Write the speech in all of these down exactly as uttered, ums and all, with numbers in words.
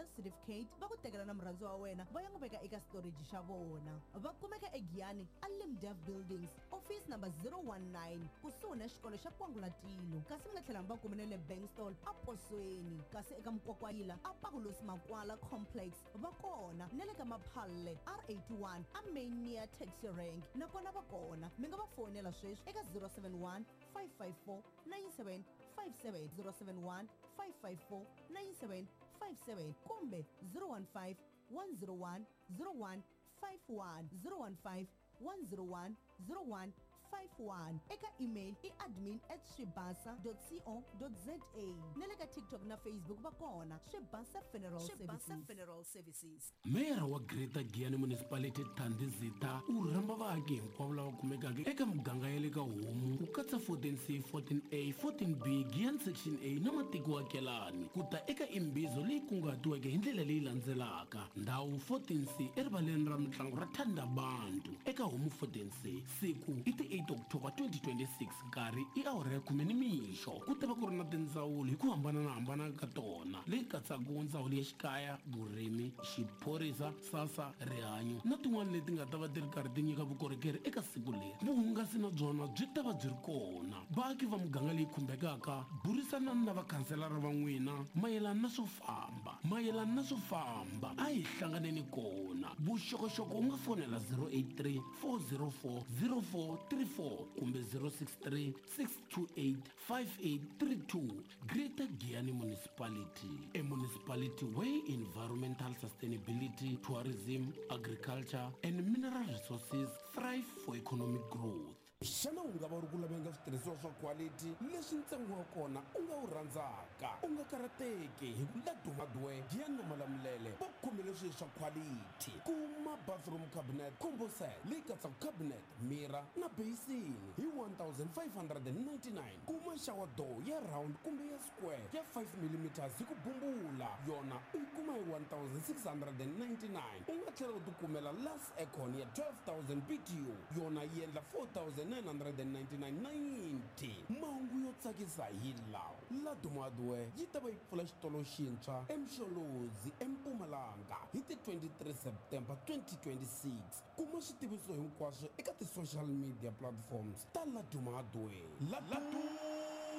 death certificate va ku tekela na murhandziwa wa wena va ya n'wi veka eka storage xa vona. Va kumeka eGiyani Alimdev Buildings, office number zero one nine, kusuhi na xikolo xa Kwangulatilo. Kasi mi nga tlhela mi va kumene le Bankstall a Posweni, kasi eka Mkwakwayila a Pakulos Makwala Complex va kona, na le ka Maphalle R eighty-one a main near taxi rank nakona va kona. Mi nga va fonela sweswi eka zero seven one five five four nine seven five seven zero seven one five five four nine seven five seven kumbe zero one five one zero one zero one five one zero one five one zero one zero one five one. Eka email I admin at swibasa dot co dot za. Neleka TikTok na Facebook va kona Swibasa Funeral Services. Funeral Services. Mayor wa Greater Giyani Municipality Thandi Zita u rhamba vaaki hinkwavo lava kumekaka eka muganga ya le ka Homu ku katsa fourteen C fourteen A fourteen B Giyani Section A na matiko wa Kelani ku ta eka imbizo leyi kunguhatiweke hi ndlela leyi landzelaka. Ndhawu fourteen C erivaleni ra mitlangu ra Thandabantu eka Homu fourteen C siku i ti eight October twenty twenty-six nkarhi I awara ya khume nimixo. Ku ta va ku ri na tindzawulo hi ku hambanahambana ka tona leyi katsaka ndzawulo ya xikaya, vurimi, xiphorisa, sasa, rihanyo na tin'wana leti nga ta va ti ri karhi ti nyika vukorhokeri eka siku leri. Vuhungasi na byona byi ta va byi ri kona. Vaaki va muganga leyi khumbekaka burisanani na vakhanselara va n'wina mayelana na swo famba mayelana na swo famba a hi hlanganeni kona. Vuxokoxoko u nga fonela zero eight three four zero four zero four three four kumbe zero six three six two eight five eight three two. Greater Giyani Municipality, a municipality where environmental sustainability, tourism, agriculture and mineral resources thrive for economic growth. Xana u nga va ri ku laveka switirhisiwa swa quality leswi ntsengo wa kona u nga wu rhandzaka u nga karhateki hi ku la Dumadwe Giyani na Malamulele va khomele swilo swa quality. Kuma bathroom cabinet combo set leyi katsaka cabinet, mirror na basin hi one thousand five hundred ninety-nine. Kuma shower door ya round kumbe ya square ya five millimeters hi ku bumbula yona u yi kuma hi one thousand six hundred ninety-nine. U nga tlhela u ti kumela Las Aircon ya twelve thousand B T U yona yi endla four thousand nine hundred ninety-nine ninety. Mahungu yo tsakisa hi lawa. La Dumadwe yi ta va yi pfula xitolo xintshwa eMsholozi eMpumalanga hi ti twenty-three September twenty twenty-six. Kuma switiviso hinkwaswo eka ti social media platforms ta La Dumadwe. La Duma,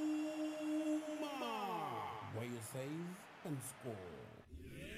where you save and score.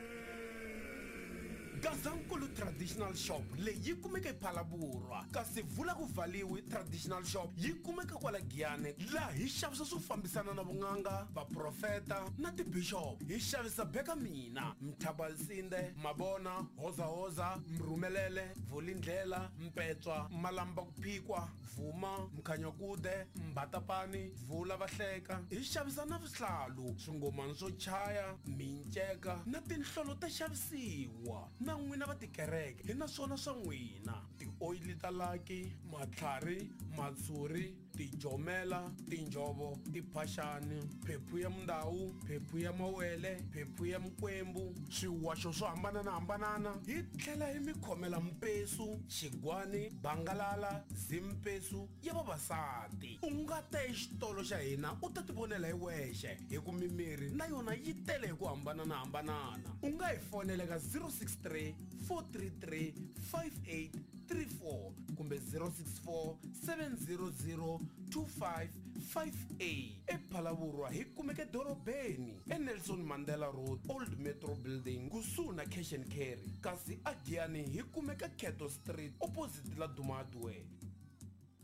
Gazankulu Traditional Shop leyi yi kumeka ePhalaborwa kasi vula ku valiwi Traditional Shop yi kumeka kwala Giyani laha hi xavisa swo fambisana na vun'anga, vaprofeta na tibishop. Hi xavisa beka mina, mthabalsinde, mabona, hoza hoza, mrumelele, vulindlela, mpetswa, malamba kuphikwa, vuma, mkhanyakude, mbatapani, vula vahleka. Hi xavisa na vuhlalu, swingomani swo chaya, minceka na tinhlolo ta xavisiwa. Na n'wina va tikereke hi na swona swa n'wina, ti-oil ta laki, matlhari, matshuri, tijomela, tinjovo, tiphaxani, phephu ya mundawu, phephu ya mawele, phephu ya mikwembu, swiwaxo swo hambananahambanana. Hi tlhela hi mi khomela mpesu, xigwani, bangalala, zimpesu ya vavasati. U nga ta exitolo xa hina u ta ti vonela hi wexe hi ku mimirhi na yona yi tele hi ku hambananahambanana. U nga hi fonela ka zero six three four three three five eight three four kumbe zero six four seven zero zero two five five eight. ePhalaborwa hi kumeke dorobeni eNelson Mandela Road Old Metro Building kusuhi na Cash and Carry. Kasi a Giyani hi kumeka Keto Street opposite la Dumadwe.